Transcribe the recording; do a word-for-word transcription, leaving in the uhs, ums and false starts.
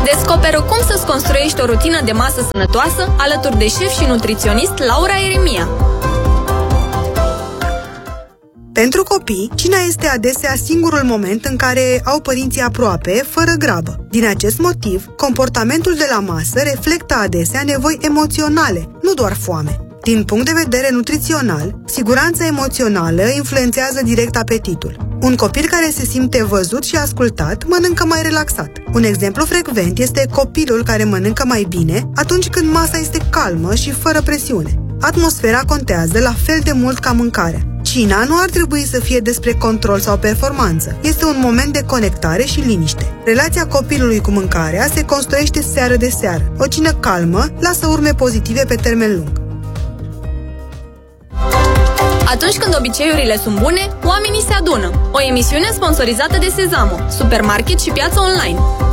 Descoperă cum să-ți construiești o rutină de masă sănătoasă alături de șef și nutriționist Laura Eremia. Pentru copii, cina este adesea singurul moment în care au părinții aproape, fără grabă. Din acest motiv, comportamentul de la masă reflectă adesea nevoi emoționale, nu doar foame. Din punct de vedere nutrițional, siguranța emoțională influențează direct apetitul. Un copil care se simte văzut și ascultat mănâncă mai relaxat. Un exemplu frecvent este copilul care mănâncă mai bine atunci când masa este calmă și fără presiune. Atmosfera contează la fel de mult ca mâncarea. Cina nu ar trebui să fie despre control sau performanță. Este un moment de conectare și liniște. Relația copilului cu mâncarea se construiește seară de seară. O cină calmă lasă urme pozitive pe termen lung. Atunci când obiceiurile sunt bune, oamenii se adună. O emisiune sponsorizată de Sezamo, supermarket și piață online.